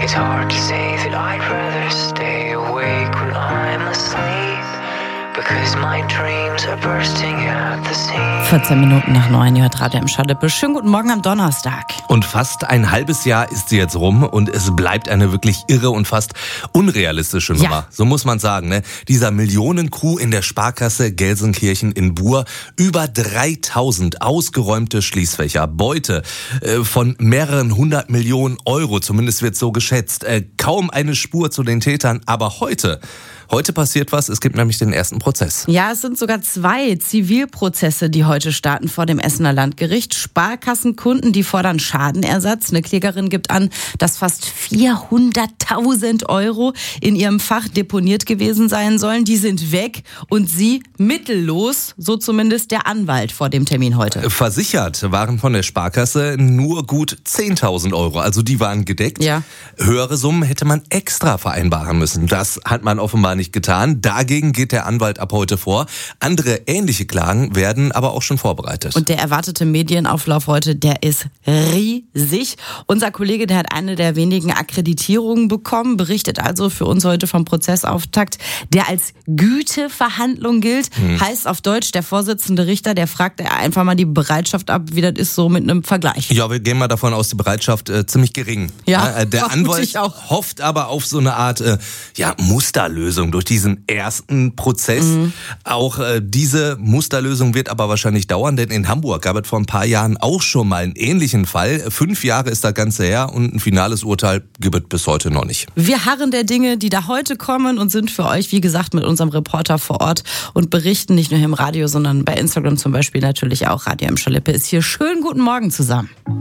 It's hard to say that I'd rather stay awake when I'm asleep, because my dreams are bursting at the seams. 14 Minuten nach 9 Uhr hört Radio Emscher Lippe. Schönen guten Morgen am Donnerstag. Und fast ein halbes Jahr ist sie jetzt rum und es bleibt eine wirklich irre und fast unrealistische Nummer. Ja. So muss man sagen, ne? Dieser Millionen-Coup in der Sparkasse Gelsenkirchen in Buhr. Über 3000 ausgeräumte Schließfächer. Beute von mehreren 100 Millionen Euro, zumindest wird so geschätzt. Kaum eine Spur zu den Tätern, aber heute passiert was, es gibt nämlich den ersten Prozess. Ja, es sind sogar 2 Zivilprozesse, die heute starten vor dem Essener Landgericht. Sparkassenkunden, die fordern Schadenersatz. Eine Klägerin gibt an, dass fast 400.000 Euro in ihrem Fach deponiert gewesen sein sollen. Die sind weg und sie mittellos, so zumindest der Anwalt vor dem Termin heute. Versichert waren von der Sparkasse nur gut 10.000 Euro, also die waren gedeckt. Ja. Höhere Summen hätte man extra vereinbaren müssen. Das hat man offenbar nicht getan. Dagegen geht der Anwalt ab heute vor. Andere ähnliche Klagen werden aber auch schon vorbereitet. Und der erwartete Medienauflauf heute, der ist riesig. Unser Kollege, der hat eine der wenigen Akkreditierungen bekommen, berichtet also für uns heute vom Prozessauftakt, der als Güteverhandlung gilt. Heißt auf Deutsch, der Vorsitzende Richter, der fragt einfach mal die Bereitschaft ab, wie das ist so mit einem Vergleich. Ja, wir gehen mal davon aus, die Bereitschaft ziemlich gering. Ja, der Anwalt hofft aber auf so eine Art Musterlösung durch diesen ersten Prozess. Auch diese Musterlösung wird aber wahrscheinlich dauern, denn in Hamburg gab es vor ein paar Jahren auch schon mal einen ähnlichen Fall. 5 Jahre ist das Ganze her und ein finales Urteil gibt es bis heute noch nicht. Wir harren der Dinge, die da heute kommen und sind für euch, wie gesagt, mit unserem Reporter vor Ort und berichten nicht nur hier im Radio, sondern bei Instagram zum Beispiel natürlich auch. Radio Emscher Lippe ist hier. Schönen guten Morgen zusammen.